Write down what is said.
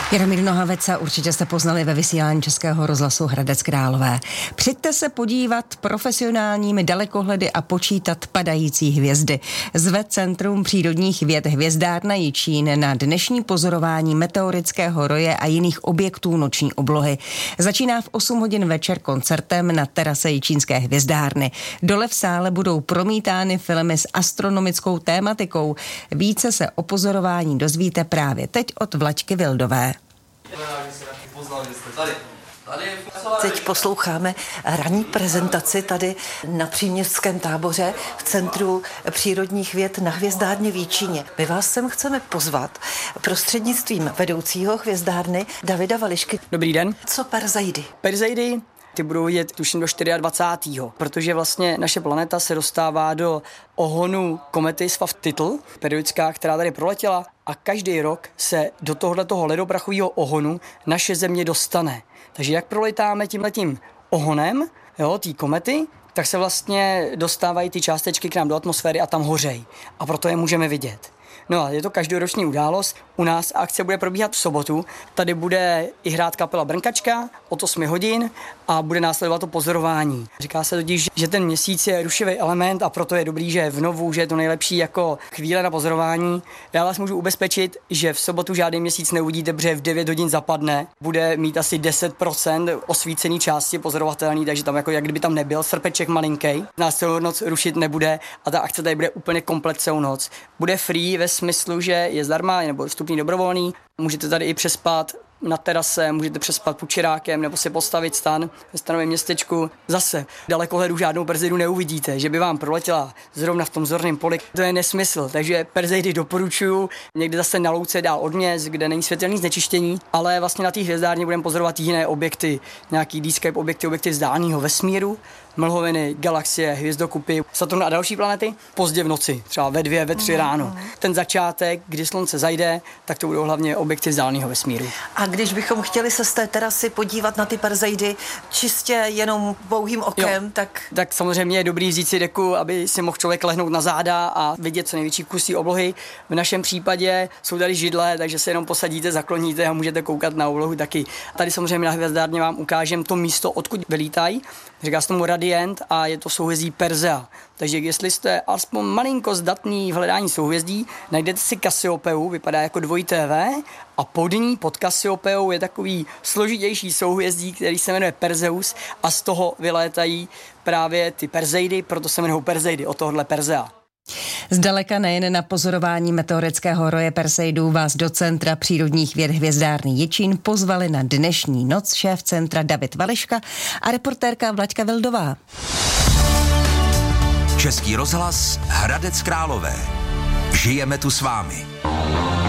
Jaromír Nohavica určitě jste poznali ve vysílání Českého rozhlasu Hradec Králové. Přijďte se podívat profesionálními dalekohledy a počítat padající hvězdy. Zve Centrum přírodních věd Hvězdárna Jičín na dnešní pozorování meteorického roje a jiných objektů noční oblohy. Začíná v 8 hodin večer koncertem na terase Jičínské hvězdárny. Dole v sále budou promítány filmy s astronomickou tématikou. Více se o pozorování dozvíte právě teď od Vlaďky Vildové. Teď posloucháme ranní prezentaci tady na Příměstském Táboře v Centru přírodních věd na Hvězdárně v Jičíně. My vás sem chceme pozvat prostřednictvím vedoucího hvězdárny Davida Vališky. Dobrý den. Co Perzeidy? Perzeidy, ty budou vidět tuším do 24. Protože vlastně naše planeta se dostává do ohonu komety Swift-Tittle, periodická, která tady proletěla, a každý rok se do tohoto ledoprachového ohonu naše Země dostane. Takže jak proletáme tímhletím ohonem, té komety, tak se vlastně dostávají ty částečky k nám do atmosféry a tam hořejí. A proto je můžeme vidět. No a je to každoroční událost. U nás akce bude probíhat v sobotu. Tady bude i hrát kapela Brnkačka od 8 hodin a bude následovat to pozorování. Říká se totiž, že ten měsíc je rušivý element a proto je dobrý, že je v novu, že je to nejlepší jako chvíle na pozorování. Já vás můžu ubezpečit, že v sobotu žádný měsíc neuvidíte, protože v 9 hodin zapadne. Bude mít asi 10% osvícený části pozorovatelný, takže tam jako jak kdyby tam nebyl srpeček malinký. Nás celou noc rušit nebude a ta akce tady bude úplně komplet celou noc. Bude free ve smyslu, že je zdarma nebo vstupný dobrovolný. Můžete tady i přespat na terase, můžete přespat pučerákem nebo si postavit stan ve stanovém městečku. Zase dalekohledu žádnou Perzeidu neuvidíte, že by vám proletěla zrovna v tom zorném poli. To je nesmysl, takže Perzeidy doporučuju někde zase na louce dál od měst, kde není světelné znečištění, ale vlastně na té hvězdárně budeme pozorovat jiné objekty, nějaký D-Skype objekty vzdáleného vesmíru, mlhoviny, galaxie, hvězdokupy, Saturn a další planety pozdě v noci, třeba ve 2, ve 3 ráno. Ten začátek, kdy slunce zajde, tak to budou hlavně objekty vzdáleného vesmíru. A když bychom chtěli se z té terasy podívat na ty Perzeidy čistě jenom pouhým okem, tak samozřejmě je dobrý vzít si deku, aby si mohl člověk lehnout na záda a vidět co největší kusy oblohy. V našem případě jsou tady židle, takže se jenom posadíte, zakloníte a můžete koukat na oblohu taky. Tady samozřejmě na hvězdárně vám ukážeme to místo, odkud vylítají. Říká se tomu Radiant a je to souhvězdí Persea. Takže jestli jste aspoň malinko zdatný v hledání souhvězdí, najdete si Kasiopeu, vypadá jako dvojité V, a pod ní, pod Kasiopeou, je takový složitější souhvězdí, který se jmenuje Perseus a z toho vylétají právě ty Perzeidy, proto se jmenují Perzeidy, od tohohle Persea. Zdaleka nejen na pozorování meteorického roje Perseidů vás do Centra přírodních věd Hvězdárny Jičín pozvali na dnešní noc šéf centra David Vališka a reportérka Vlaďka Vildová. Český rozhlas Hradec Králové. Žijeme tu s vámi.